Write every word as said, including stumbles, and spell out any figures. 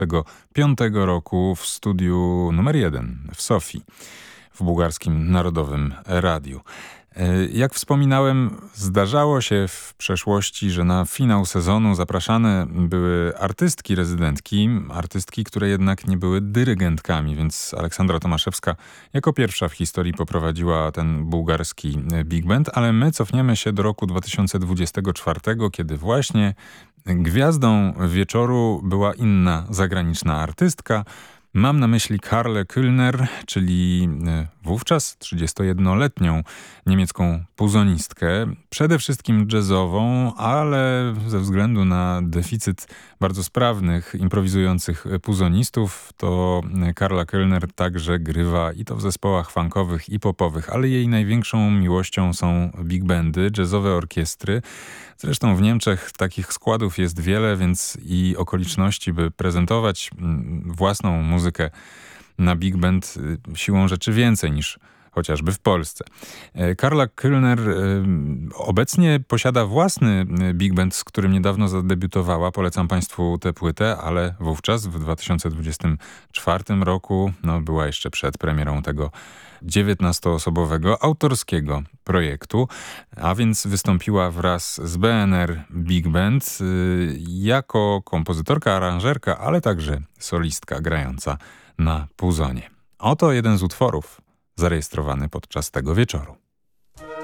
piątego roku w studiu numer jeden w Sofii, w bułgarskim Narodowym Radiu. Jak wspominałem, zdarzało się w przeszłości, że na finał sezonu zapraszane były artystki rezydentki, artystki, które jednak nie były dyrygentkami, więc Aleksandra Tomaszewska jako pierwsza w historii poprowadziła ten bułgarski big band, ale my cofniemy się do roku dwa tysiące dwudziestego czwartego, kiedy właśnie gwiazdą wieczoru była inna zagraniczna artystka. Mam na myśli Karlę Küllner, czyli wówczas trzydziestojednoletnią niemiecką puzonistkę, przede wszystkim jazzową, ale ze względu na deficyt bardzo sprawnych, improwizujących puzonistów, to Karla Küllner także grywa i to w zespołach funkowych i popowych, ale jej największą miłością są big bandy, jazzowe orkiestry. Zresztą w Niemczech takich składów jest wiele, więc i okoliczności, by prezentować własną muzykę na big band siłą rzeczy więcej niż chociażby w Polsce. Karla Küllner obecnie posiada własny big band, z którym niedawno zadebiutowała. Polecam Państwu tę płytę, ale wówczas w dwa tysiące dwudziestym czwartym roku no, była jeszcze przed premierą tego dziewiętnastoosobowego autorskiego projektu, a więc wystąpiła wraz z B N R Big Band jako kompozytorka, aranżerka, ale także solistka grająca na puzonie. Oto jeden z utworów zarejestrowany podczas tego wieczoru.